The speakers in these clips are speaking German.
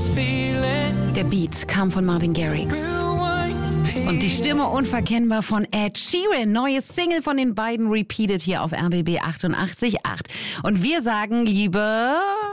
Der Beat kam von Martin Garrix. Und die Stimme unverkennbar von Ed Sheeran. Neues Single von den beiden repeated hier auf RBB 88.8. Und wir sagen, liebe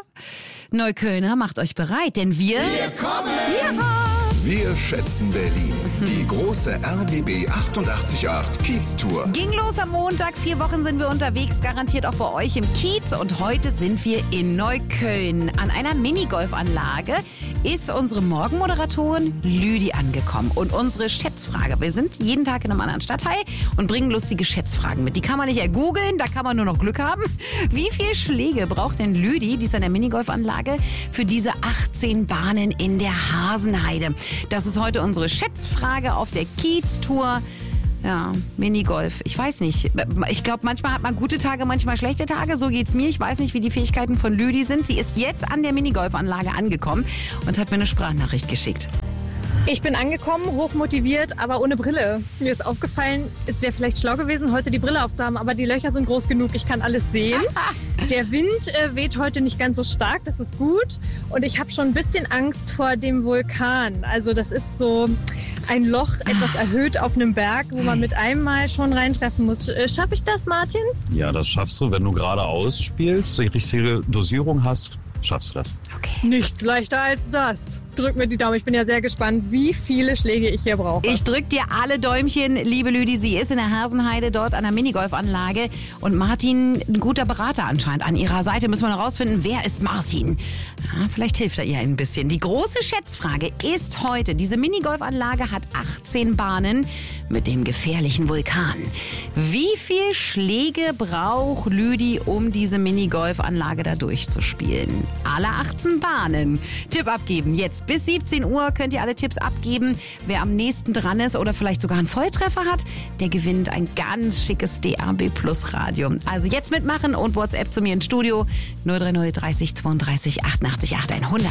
Neuköllner, macht euch bereit, denn wir kommen! Ja! Wir schätzen Berlin. Die große RBB 88.8 Kiez-Tour. Ging los am Montag. 4 Wochen sind wir unterwegs, garantiert auch bei euch im Kiez. Und heute sind wir in Neukölln. An einer Minigolfanlage ist unsere Morgenmoderatorin Lüdi angekommen. Und unsere Schätzfrage. Wir sind jeden Tag in einem anderen Stadtteil und bringen lustige Schätzfragen mit. Die kann man nicht ergoogeln, da kann man nur noch Glück haben. Wie viele Schläge braucht denn Lüdi, die ist an der Minigolfanlage, für diese 18 Bahnen in der Hasenheide? Das ist heute unsere Schätzfrage auf der Kiez-Tour. Ja, Minigolf. Ich weiß nicht. Ich glaube, manchmal hat man gute Tage, manchmal schlechte Tage. So geht's mir. Ich weiß nicht, wie die Fähigkeiten von Lüdi sind. Sie ist jetzt an der Minigolfanlage angekommen und hat mir eine Sprachnachricht geschickt. Ich bin angekommen, hochmotiviert, aber ohne Brille. Mir ist aufgefallen, es wäre vielleicht schlau gewesen, heute die Brille aufzuhaben, aber die Löcher sind groß genug, ich kann alles sehen. Der Wind weht heute nicht ganz so stark, das ist gut. Und ich habe schon ein bisschen Angst vor dem Vulkan. Also das ist so ein Loch, etwas erhöht auf einem Berg, wo man mit einem Mal schon reintreffen muss. Schaffe ich das, Martin? Ja, das schaffst du, wenn du geradeaus spielst, die richtige Dosierung hast, schaffst du das. Okay. Nichts leichter als das. Drück mir die Daumen. Ich bin ja sehr gespannt, wie viele Schläge ich hier brauche. Ich drück dir alle Däumchen, liebe Lüdi. Sie ist in der Hasenheide dort an der Minigolfanlage. Und Martin, ein guter Berater anscheinend. An ihrer Seite müssen wir noch rausfinden, wer ist Martin? Ja, vielleicht hilft er ihr ein bisschen. Die große Schätzfrage ist heute, diese Minigolfanlage hat 18 Bahnen mit dem gefährlichen Vulkan. Wie viele Schläge braucht Lüdi, um diese Minigolfanlage da durchzuspielen? Alle 18 Bahnen. Tipp abgeben. Jetzt bis 17 Uhr könnt ihr alle Tipps abgeben. Wer am nächsten dran ist oder vielleicht sogar einen Volltreffer hat, der gewinnt ein ganz schickes DAB Plus Radio. Also jetzt mitmachen und WhatsApp zu mir ins Studio 030 30 32 88 100.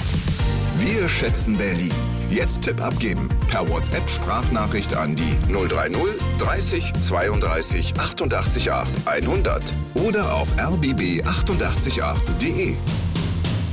Wir schätzen Berlin. Jetzt Tipp abgeben. Per WhatsApp-Sprachnachricht an die 030 30 32 88 100. Oder auf rbb888.de.